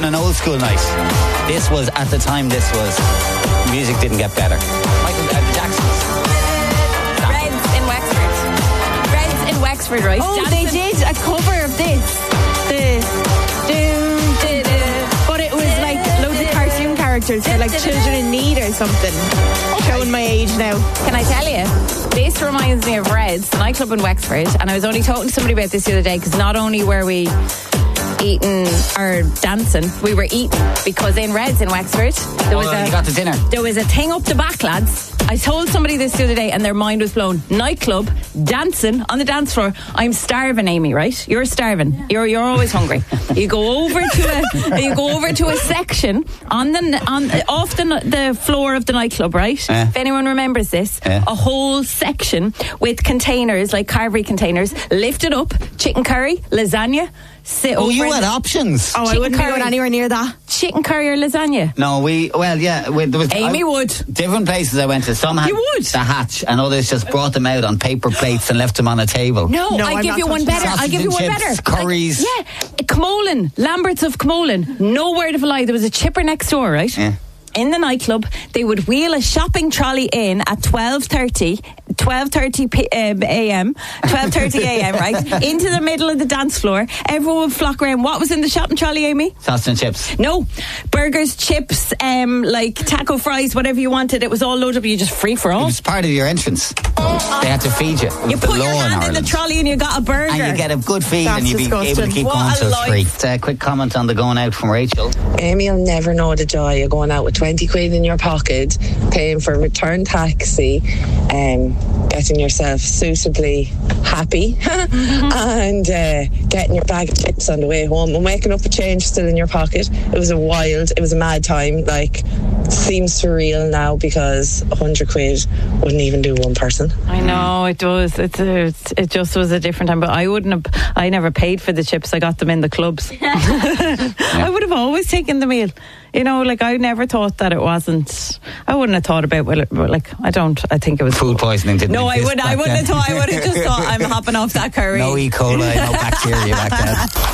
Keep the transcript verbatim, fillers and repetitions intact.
on an old school night. This was, at the time, this was, music didn't get better. Michael uh, the Jacksons. Reds in Wexford. Reds in Wexford, right? Oh, Jansen. they did a cover of this. The, doom, da, da. But it was like loads of cartoon characters for like children in need or something. Showing my age now. Can I tell you? This reminds me of Reds, the nightclub in Wexford, and I was only talking to somebody about this the other day because not only were we eating or dancing, we were eating because in Reds in Wexford there was oh, a you got the dinner. There was a thing up the back, lads. I told somebody this the other day and their mind was blown. Nightclub, dancing on the dance floor. I'm starving, Amy, right? You're starving. You're you're always hungry. You go over to a you go over to a section on the on off the the floor of the nightclub, right? Yeah. If anyone remembers this, yeah. a whole section with containers like carvery containers, lifted up, chicken curry, lasagna. Sit Oh, over you the- had options. Oh, I Chicken wouldn't be curry. going anywhere near that. Chicken curry or lasagna? No, we, well, yeah. We, there was, Amy I, would. Different places I went to. Some had You would? the hatch, and others just brought them out on paper plates and left them on a table. No, No, I'll I'm give not you one touching better. that. I'll give you one Sausage and better. chips, curries. I, yeah, Camolin, Lambert's of Camolin. No word of a lie. There was a chipper next door, right? Yeah. In the nightclub, they would wheel a shopping trolley in at twelve thirty, twelve thirty a m, twelve thirty a m, right? Into the middle of the dance floor. Everyone would flock around. What was in the shopping trolley, Amy? Sausage and chips. No. Burgers, chips, um, like taco fries, whatever you wanted. It was all loaded up. You just free for It all. was part of your entrance. They had to feed you. It was You the put your law in hand in the Ireland. trolley and you got a burger. And you get a good feed That's and you'd be able to disgusting. keep What going a till it's life. free. It's a quick comment on the going out from Rachel. Amy will never know the joy of going out with twenty quid in your pocket, paying for a return taxi, um, getting yourself suitably happy, and uh, getting your bag of chips on the way home and waking up with change still in your pocket. It was a wild, it was a mad time. Like, seems surreal now because a hundred quid wouldn't even do one person. I know it does. It's, a, it's it just was a different time. But I wouldn't have. I never paid for the chips. I got them in the clubs. I would have always taken the meal. You know, like I never thought that it wasn't. I wouldn't have thought about well, it, like I don't. I think it was Food poisoning didn't No, I exist would. I back wouldn't then. have thought. I would have just thought I'm hopping off that curry. No E. coli, no bacteria back then.